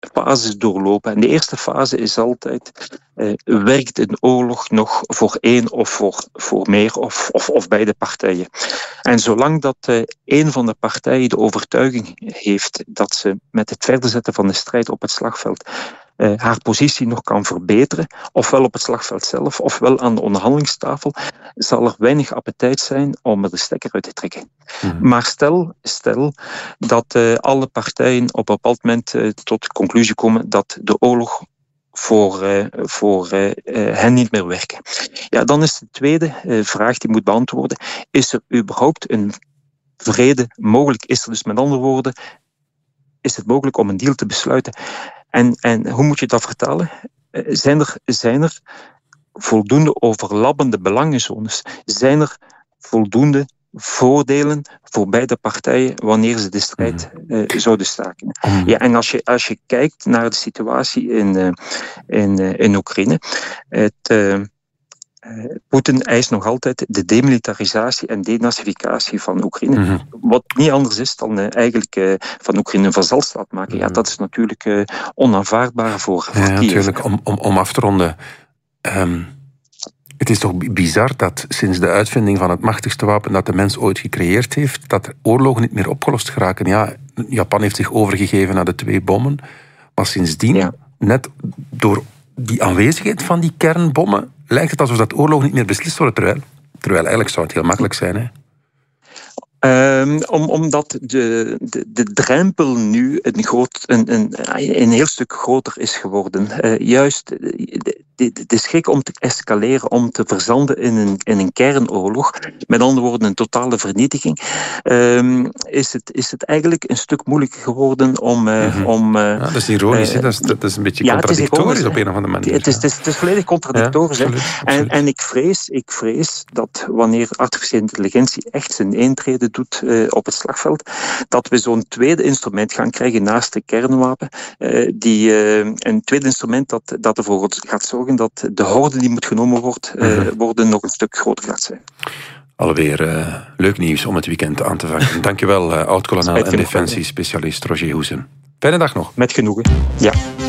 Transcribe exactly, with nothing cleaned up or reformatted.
fases doorlopen. En de eerste fase is altijd, uh, werkt een oorlog nog voor één of voor, voor meer of, of, of beide partijen? En zolang dat uh, één van de partijen de overtuiging heeft dat ze met het verder zetten van de strijd op het slagveld uh, haar positie nog kan verbeteren, ofwel op het slagveld zelf, ofwel aan de onderhandelingstafel, zal er weinig appetijt zijn om er de stekker uit te trekken. Mm-hmm. Maar stel, stel dat uh, alle partijen op een bepaald moment uh, tot de conclusie komen dat de oorlog voor, uh, voor uh, uh, hen niet meer werken. Ja, dan is de tweede uh, vraag die moet beantwoorden. Is er überhaupt een vrede mogelijk? Is er dus met andere woorden, is het mogelijk om een deal te besluiten? En, en hoe moet je dat vertalen? Uh, zijn er, zijn er voldoende overlappende belangenzones? Zijn er voldoende voordelen voor beide partijen wanneer ze de strijd uh, zouden staken? Mm. Ja, en als je, als je kijkt naar de situatie in, uh, in, uh, in Oekraïne, het, uh, uh, Poetin eist nog altijd de demilitarisatie en denazificatie van Oekraïne. Mm-hmm. Wat niet anders is dan uh, eigenlijk uh, van Oekraïne een vazalstaat maken. Mm-hmm. Ja, dat is natuurlijk uh, onaanvaardbaar voor, voor ja, Kiev. Natuurlijk, om, om, om af te ronden. Um... Het is toch bizar dat sinds de uitvinding van het machtigste wapen dat de mens ooit gecreëerd heeft, dat oorlogen niet meer opgelost geraken. Ja, Japan heeft zich overgegeven aan de twee bommen, maar sindsdien, ja. net door die aanwezigheid van die kernbommen, lijkt het alsof dat oorlogen niet meer beslist worden, terwijl, terwijl eigenlijk zou het heel makkelijk zijn, hè? Um, om, omdat de, de, de drempel nu een, groot, een, een, een heel stuk groter is geworden. Uh, juist de, de, de schrik om te escaleren, om te verzanden in een, in een kernoorlog, met andere woorden een totale vernietiging, um, is, het, is het eigenlijk een stuk moeilijker geworden om... Uh, mm-hmm. om uh, ja, dat is ironisch, uh, dat, is, dat is een beetje ja, contradictorisch ironisch, op een of andere manier. Het is, het is, het is volledig contradictorisch. Ja, absoluut, absoluut. En, en ik, vrees, ik vrees dat wanneer artificiële intelligentie echt zijn intrede doet uh, op het slagveld, dat we zo'n tweede instrument gaan krijgen naast de kernwapen. Uh, die, uh, een tweede instrument dat, dat ervoor gaat zorgen dat de horde die moet genomen wordt, uh, mm-hmm. worden nog een stuk groter gaat zijn. Alweer uh, leuk nieuws om het weekend aan te vangen. Dankjewel, uh, oud-kolonel en defensiespecialist Roger Hoesen. Fijne dag nog. Met genoegen, ja.